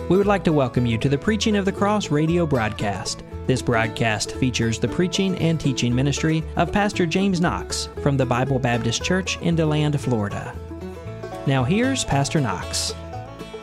We would like to welcome you to the Preaching of the Cross radio broadcast. This broadcast features the preaching and teaching ministry of Pastor James Knox from the Bible Baptist Church in DeLand, Florida. Now here's Pastor Knox.